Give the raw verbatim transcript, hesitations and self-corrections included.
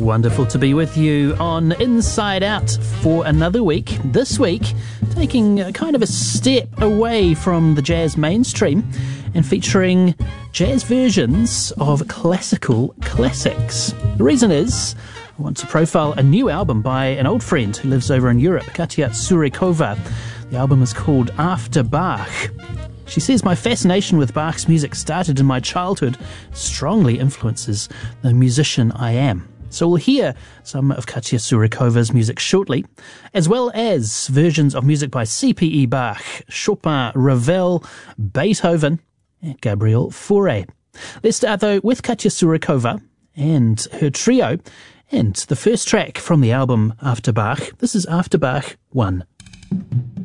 Wonderful to be with you on Inside Out for another week. This week, taking a kind of a step away from the jazz mainstream and featuring jazz versions of classical classics. The reason is, I want to profile a new album by an old friend who lives over in Europe, Katia Surekova. The album is called After Bach. She says, my fascination with Bach's music started in my childhood, strongly influences the musician I am. So we'll hear some of Katia Surekova's music shortly, as well as versions of music by C P E Bach, Chopin, Ravel, Beethoven, and Gabriel Fauré. Let's start, though, with Katia Surekova and her trio, and the first track from the album After Bach. This is After Bach one.